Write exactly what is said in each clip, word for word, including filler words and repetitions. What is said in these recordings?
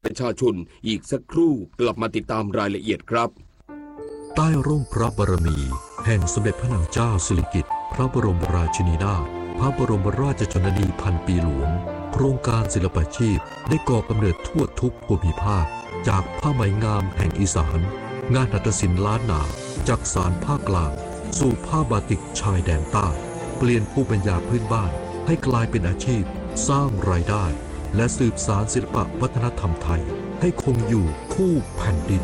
ประชาชนอีกสักครู่กลับมาติดตามรายละเอียดครับใต้ร่มพระบารมีแห่งสมเด็จพระนางเจ้าสิริกิติ์พระบรมราชินีนาถพระบรมราชชนนีพันปีหลวงโครงการศิลปาชีพได้ก่อกำเนิดทั่วทุกภูมิภาคจากผ้าไหมงามแห่งอีสานงานหัตถศิลป์ล้านนาจากสานภาคกลางสู่ผ้าบาติกชายแดนใต้เปลี่ยนภูมิปัญญาพื้นบ้านให้กลายเป็นอาชีพสร้างรายได้และสืบสานศิลปวัฒนธรรมไทยให้คงอยู่คู่แผ่นดิน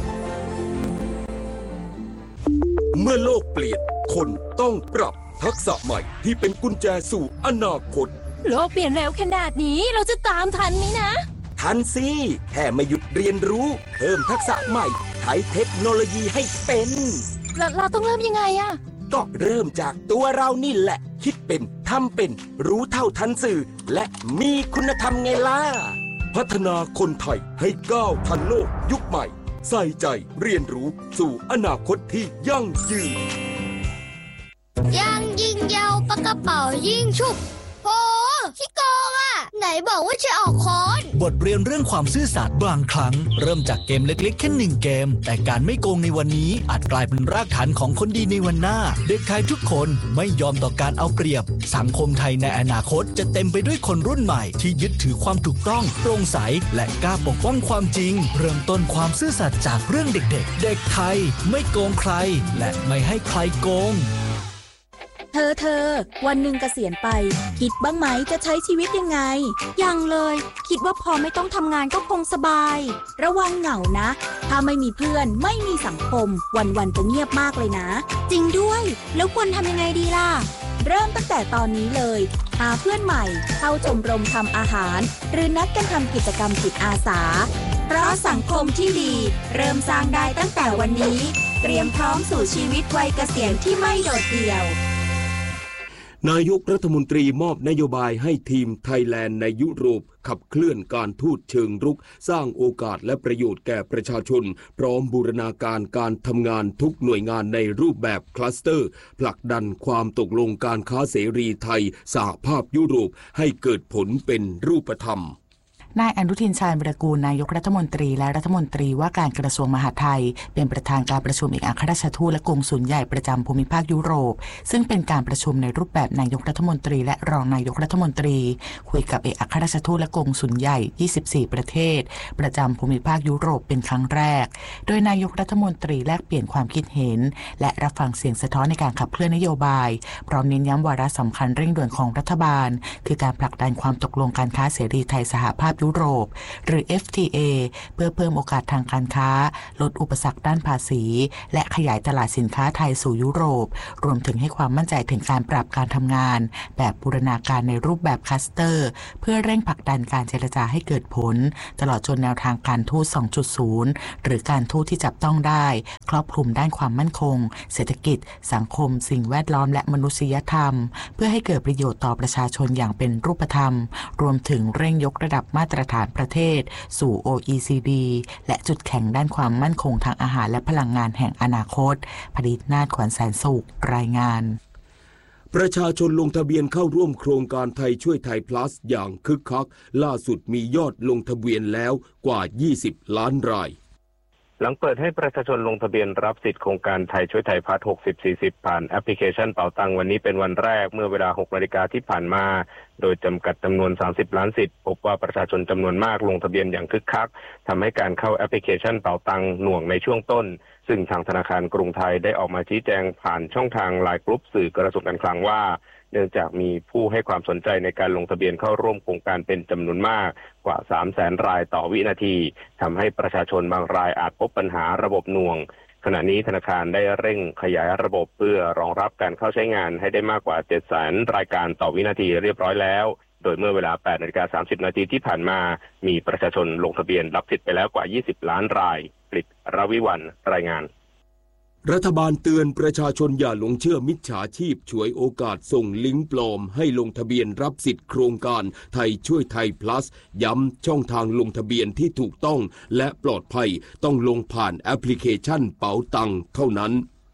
เมื่อโลกเปลี่ยนคนต้องปรับทักษะใหม่ที่เป็นกุญแจสู่อนาคตโลกเปลี่ยนเร็วขนาดนี้เราจะตามทันไหมนะทันสิแค่ไม่หยุดเรียนรู้เพิ่มทักษะใหม่ใช้เทคโนโลยีให้เป็นเราเราต้องเริ่มยังไงอะก็เริ่มจากตัวเรานี่แหละคิดเป็นทำเป็นรู้เท่าทันสื่อและมีคุณธรรมไงล่ะพัฒนาคนไทยให้ก้าวทันโลกยุคใหม่ใส่ใจเรียนรู้สู่อนาคตที่ยั่งยืนยังยิงยาวปากกระเป๋ายิงฉุบโหขี้โกงอ่ะไหนบอกว่าจะออกค้อนบทเรียนเรื่องความซื่อสัตย์บางครั้งเริ่มจากเกมเล็กๆแค่หนึ่งเกมแต่การไม่โกงในวันนี้อาจกลายเป็นรากฐานของคนดีในวันหน้าเด็กไทยทุกคนไม่ยอมต่อการเอาเปรียบสังคมไทยในอนาคตจะเต็มไปด้วยคนรุ่นใหม่ที่ยึดถือความถูกต้องโปร่งใสและกล้าปกป้องความจริงเริ่มต้นความซื่อสัตย์จากเรื่องเด็กๆเด็กไทยไม่โกงใครและไม่ให้ใครโกงเธอเธอวันหนึ่งเกษียณไปคิดบ้างไหมจะใช้ชีวิตยังไงยังเลยคิดว่าพอไม่ต้องทำงานก็คงสบายระวังเหงานะถ้าไม่มีเพื่อนไม่มีสังคมวันๆจะเงียบมากเลยนะจริงด้วยแล้วควรทำยังไงดีล่ะเริ่มตั้งแต่ตอนนี้เลยหาเพื่อนใหม่เข้าชมรมทำอาหารหรือนัดกันทำกิจกรรมจิตอาสาเพราะสังคมที่ดีเริ่มสร้างได้ตั้งแต่วันนี้เตรียมพร้อมสู่ชีวิตวัยเกษียณที่ไม่โดดเดี่ยวนายกรัฐมนตรีมอบนโยบายให้ทีมไทยแลนด์ในยุโรปขับเคลื่อนการทูตเชิงรุกสร้างโอกาสและประโยชน์แก่ประชาชนพร้อมบูรณาการการทำงานทุกหน่วยงานในรูปแบบคลัสเตอร์ผลักดันความตกลงการค้าเสรีไทยสหภาพยุโรปให้เกิดผลเป็นรูปธรรมนายอนุทินชาญวิรากูลนายกรัฐมนตรีและรัฐมนตรีว่าการกระทรวงมหาดไทยเป็นประธานการประชุมเอกอัครราชทูตและกงสุลใหญ่ประจำภูมิภาคยุโรปซึ่งเป็นการประชุมในรูปแบบนายกรัฐมนตรีและรองนายกรัฐมนตรีคุยกับเอกอัครราชทูตและกงสุลใหญ่ยี่สิบสี่ประเทศประจำภูมิภาคยุโรปเป็นครั้งแรกโดยนายกรัฐมนตรีแลกเปลี่ยนความคิดเห็นและรับฟังเสียงสะท้อนในการขับเคลื่อนนโยบายพร้อมเน้นย้ำวาระสำคัญเร่งด่วนของรัฐบาลคือการผลักดันความตกลงการค้าเสรีไทยสหภาพยุโรปหรือ เอฟ ที เอ เพื่อเพิ่มโอกาสทางการค้าลดอุปสรรคด้านภาษีและขยายตลาดสินค้าไทยสู่ยุโรปรวมถึงให้ความมั่นใจถึงการปรับการทำงานแบบบูรณาการในรูปแบบคลัสเตอร์เพื่อเร่งผลักดันการเจรจาให้เกิดผลตลอดจนแนวทางการทูต สองจุดศูนย์ หรือการทูตที่จับต้องได้ครอบคลุมด้านความมั่นคงเศรษฐกิจสังคมสิ่งแวดล้อมและมนุษยธรรมเพื่อให้เกิดประโยชน์ต่อประชาชนอย่างเป็นรูปธรรมรวมถึงเร่งยกระดับมาตรฐานประเทศสู่ โอ อี ซี ดี และจุดแข็งด้านความมั่นคงทางอาหารและพลังงานแห่งอนาคตผลิตนาถขวัญแสนสุขรายงานประชาชนลงทะเบียนเข้าร่วมโครงการไทยช่วยไทย plus อย่างคึกคักล่าสุดมียอดลงทะเบียนแล้วกว่ายี่สิบล้านรายหลังเปิดให้ประชาชนลงทะเบียนรับสิทธิโครงการไทยช่วยไทยพาร์ท หกสิบ สี่สิบ ผ่านแอปพลิเคชันเป๋าตังวันนี้เป็นวันแรกเมื่อเวลา หกนาฬิกาที่ผ่านมาโดยจำกัดจำนวนสามสิบล้านสิทธิ์พบว่าประชาชนจำนวนมากลงทะเบียนอย่างคึกคักทำให้การเข้าแอปพลิเคชันเป๋าตังหน่วงในช่วงต้นซึ่งทางธนาคารกรุงไทยได้ออกมาชี้แจงผ่านช่องทางไลน์กรุ๊ปสื่อกระทรวงการคลังว่าเนื่องจากมีผู้ให้ความสนใจในการลงทะเบียนเข้าร่วมโครงการเป็นจำนวนมากกว่า สามแสน รายต่อวินาทีทำให้ประชาชนบางรายอาจพบปัญหาระบบหน่วงขณะนี้ธนาคารได้เร่งขยายระบบเพื่อรองรับการเข้าใช้งานให้ได้มากกว่า เจ็ดแสน รายการต่อวินาทีเรียบร้อยแล้วโดยเมื่อเวลา แปดนาฬิกาสามสิบนาทีที่ผ่านมามีประชาชนลงทะเบียนรับสิทธิ์ไปแล้วกว่ายี่สิบล้านรายกฤษ รวิวรรณรายงานรัฐบาลเตือนประชาชนอย่าหลงเชื่อมิจฉาชีพฉวยโอกาสส่งลิงก์ปลอมให้ลงทะเบียนรับสิทธิ์โครงการไทยช่วยไทย plus ย้ำช่องทางลงทะเบียนที่ถูกต้องและปลอดภัยต้องลงผ่านแอปพลิเคชันเป๋าตังเท่านั้น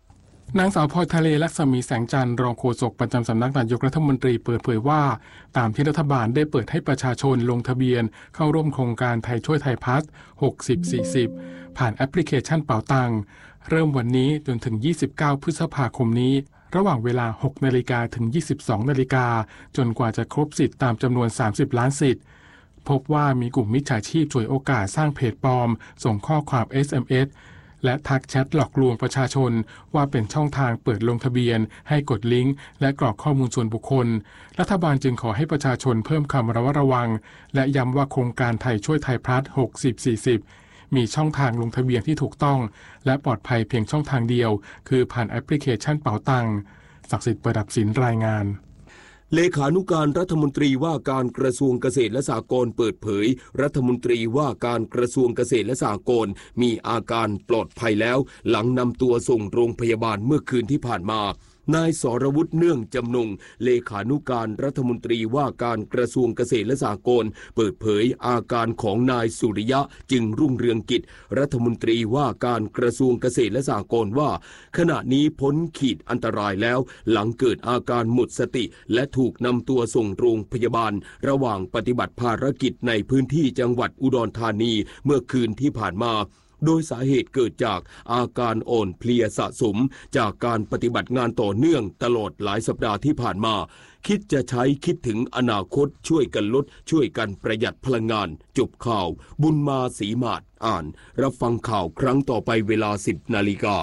นางสาวพลอยทะเลลักษมีแสงจันทร์รองโฆษกประจำสำนักนายกรัฐมนตรีเปิดเผยว่าตามที่รัฐบาลได้เปิดให้ประชาชนลงทะเบียนเข้าร่วมโครงการไทยช่วยไทยพัฒน์หกสิบ สี่สิบผ่านแอปพลิเคชันเป๋าตังเริ่มวันนี้จนถึงยี่สิบเก้าพฤษภาคมนี้ระหว่างเวลา หกนาฬิกาถึง ยี่สิบสองนาฬิกาจนกว่าจะครบสิทธิ์ตามจำนวนสามสิบล้านสิทธิ์พบว่ามีกลุ่มมิจฉาชีพฉวยโอกาสสร้างเพจปลอมส่งข้อความ เอส เอ็ม เอส และทักแชทหลอกลวงประชาชนว่าเป็นช่องทางเปิดลงทะเบียนให้กดลิงก์และกรอกข้อมูลส่วนบุคคลรัฐบาลจึงขอให้ประชาชนเพิ่มความระมัดระวังและย้ำว่าโครงการไทยช่วยไทยพลัสหกสิบ สี่สิบมีช่องทางลงทะเบียนที่ถูกต้องและปลอดภัยเพียงช่องทางเดียวคือผ่านแอปพลิเคชันเป๋าตังศักดิ์สิทธิ์ประดับศิลป์รายงานเลขานุการรัฐมนตรีว่าการกระทรวงเกษตรและสหกรณ์เปิดเผยรัฐมนตรีว่าการกระทรวงเกษตรและสหกรณ์มีอาการปลอดภัยแล้วหลังนำตัวส่งโรงพยาบาลเมื่อคืนที่ผ่านมานายสรวุฒิเนื่องจำนงเลขานุการรัฐมนตรีว่าการกระทรวงเกษตรและสหกรณ์เปิดเผยอาการของนายสุริยะจึงรุ่งเรืองกิจรัฐมนตรีว่าการกระทรวงเกษตรและสหกรณ์ว่าขณะนี้พ้นขีดอันตรายแล้วหลังเกิดอาการหมดสติและถูกนำตัวส่งโรงพยาบาลระหว่างปฏิบัติภารกิจในพื้นที่จังหวัดอุดรธานีเมื่อคืนที่ผ่านมาโดยสาเหตุเกิดจากอาการอ่อนเพลียสะสมจากการปฏิบัติงานต่อเนื่องตลอดหลายสัปดาห์ที่ผ่านมาคิดจะใช้คิดถึงอนาคตช่วยกันลดช่วยกันประหยัดพลังงานจบข่าวบุญมาศรีมาศอ่านรับฟังข่าวครั้งต่อไปเวลา สิบนาฬิกา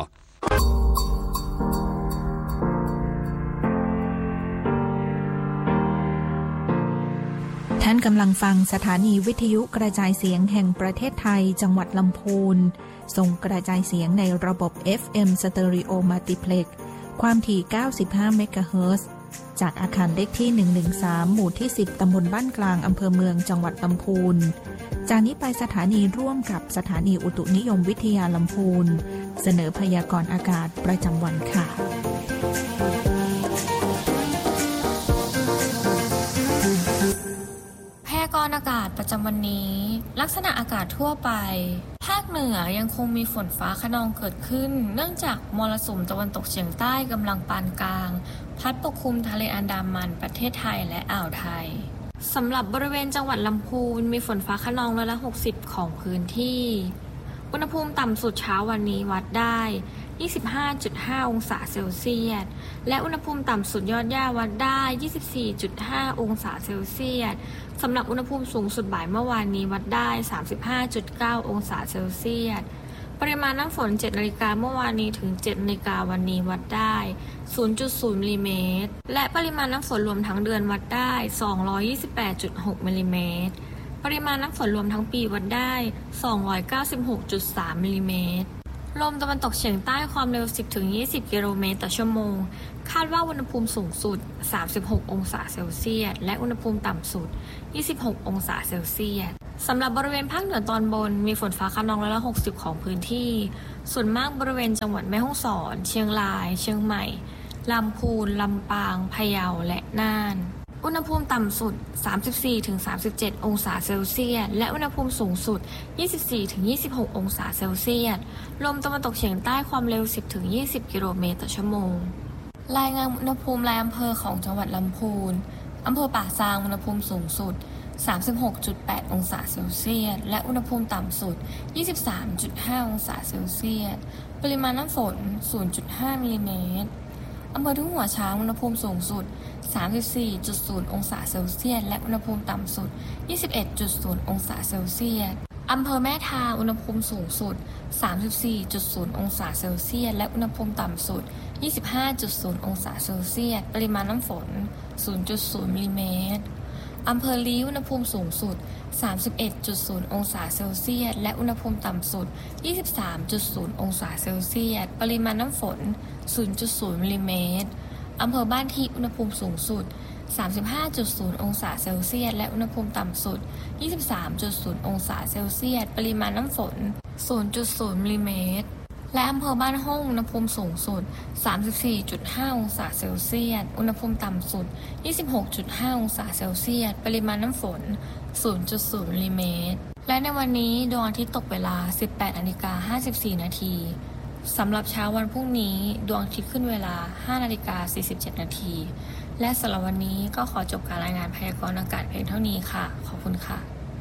ท่านกำลังฟังสถานีวิทยุกระจายเสียงแห่งประเทศไทยจังหวัดลำพูนส่งกระจายเสียงในระบบ เอฟ เอ็ม Stereo Multiplex ความถี่ เก้าสิบห้า เมกะเฮิรตซ์ จากอาคารเลขที่ หนึ่งหนึ่งสาม หมู่ที่ สิบ ตำบลบ้านกลางอำเภอเมืองจังหวัดลำพูนจากนี้ไปสถานีร่วมกับสถานีอุตุนิยมวิทยาลำพูนเสนอพยากรณ์อากาศประจำวันค่ะพยากรณ์อากาศประจำวันนี้ลักษณะอากาศทั่วไปภาคเหนือยังคงมีฝนฟ้าคะนองเกิดขึ้นเนื่องจากมรสุมตะวันตกเฉียงใต้กำลังปานกลางพัดปกคลุมทะเลอันดามันประเทศไทยและอ่าวไทยสำหรับบริเวณจังหวัดลำพูนมีฝนฟ้าคะนองร้อยละหกสิบของพื้นที่อุณหภูมิต่ำสุดเช้าวันนี้วัดได้ ยี่สิบห้าจุดห้า องศาเซลเซียสและอุณหภูมิต่ำสุดยอดหญ้าวัดได้ ยี่สิบสี่จุดห้า องศาเซลเซียสสำหรับอุณหภูมิสูงสุดบ่ายเมื่อวานนี้วัดได้ สามสิบห้าจุดเก้า องศาเซลเซียสปริมาณน้ำฝน เจ็ดนาฬิกาเมื่อวานนี้ถึง เจ็ดนาฬิกาวันนี้วัดได้ ศูนย์จุดศูนย์ มิลลิเมตรและปริมาณน้ำฝนรวมทั้งเดือนวัดได้ สองร้อยยี่สิบแปดจุดหก มิลลิเมตรปริมาณน้ำฝนรวมทั้งปีวัดได้ สองร้อยเก้าสิบหกจุดสาม มิลลิเมตรลมตะวันตกเฉียงใต้ความเร็ว สิบถึงยี่สิบ กิโลเมตรต่อชั่วโมงคาดว่าอุณหภูมิสูงสุด สามสิบหก องศาเซลเซียสและอุณหภูมิต่ำสุด ยี่สิบหก องศาเซลเซียสสำหรับบริเวณภาคเหนือตอนบนมีฝนฟ้าคะนองร้อยละหกสิบของพื้นที่ส่วนมากบริเวณจังหวัดแม่ฮ่องสอนเชียงรายเชียงใหม่ลำพูนลำปางพะเยาและน่านอุณหภูมิต่ำสุด สามสิบสี่ถึงสามสิบเจ็ด องศาเซลเซียสและอุณหภูมิสูงสุด ยี่สิบสี่ถึงยี่สิบหก องศาเซลเซียสลมตะวันตกเฉียงใต้ความเร็ว สิบถึงยี่สิบ กิโลเมตรต่อชั่วโมงรายงานอุณหภูมิรายอำเภอของจังหวัดลำพูนอำเภอป่าซางอุณหภูมิสูงสุด สามสิบหกจุดแปด องศาเซลเซียสและอุณหภูมิต่ำสุด ยี่สิบสามจุดห้า องศาเซลเซียสปริมาณน้ำฝน ศูนย์จุดห้า มิลลิเมตรอำเภอทุ่งหัวช้างอุณหภูมิสูงสุด สามสิบสี่จุดศูนย์ องศาเซลเซียสและอุณหภูมิต่ำสุด ยี่สิบเอ็ดจุดศูนย์ องศาเซลเซียสอำเภอแม่ทาอุณหภูมิสูงสุด สามสิบสี่จุดศูนย์ องศาเซลเซียสและอุณหภูมิต่ำสุด ยี่สิบห้าจุดศูนย์ องศาเซลเซียสปริมาณน้ำฝน ศูนย์จุดศูนย์ มิลลิเมตรอำเภอลี้อุณหภูมิสูงสุด สามสิบเอ็ดจุดศูนย์ องศาเซลเซียสและอุณหภูมิต่ำสุด ยี่สิบสามจุดศูนย์ องศาเซลเซียสปริมาณน้ำฝน ศูนย์จุดศูนย์ มิลลิเมตรอำเภอบ้านที่อุณหภูมิสูงสุด สามสิบห้าจุดศูนย์ องศาเซลเซียสและอุณหภูมิต่ำสุด ยี่สิบสามจุดศูนย์ องศาเซลเซียสปริมาณน้ำฝน ศูนย์จุดศูนย์ มิลลิเมตรและอำเภอบ้านห้องอุณหภูมิสูงสุด สามสิบสี่จุดห้า องศาเซลเซียสอุณหภูมิต่ำสุด ยี่สิบหกจุดห้า องศาเซลเซียสปริมาณน้ำฝน ศูนย์จุดศูนย์ มิลลิเมตรและในวันนี้ดวงอาทิตย์ตกเวลา สิบแปดนาฬิกาห้าสิบสี่นาทีสำหรับเช้าวันพรุ่งนี้ดวงอาทิตย์ขึ้นเวลา ห้านาฬิกาสี่สิบเจ็ดนาทีและสำหรับวันนี้ก็ขอจบการรายงานพยากรณ์อากาศเพียงเท่านี้ค่ะขอบคุณค่ะ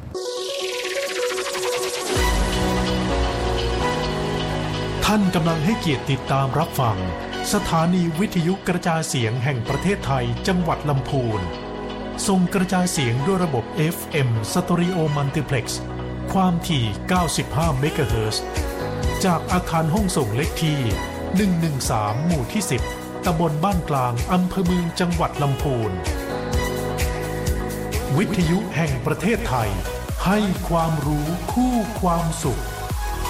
ท่านกำลังให้เกียรติติดตามรับฟังสถานีวิทยุกระจายเสียงแห่งประเทศไทยจังหวัดลำพูนส่งกระจายเสียงด้วยระบบ เอฟ เอ็ม Stereo Multiplex ความถี่เก้าสิบห้าเมกะเฮิรตซ์จากอาคารห้องส่งเลขที่หนึ่งหนึ่งสามหมู่ที่สิบตำบลบ้านกลางอำเภอเมืองจังหวัดลำพูนวิทยุแห่งประเทศไทยให้ความรู้คู่ความสุข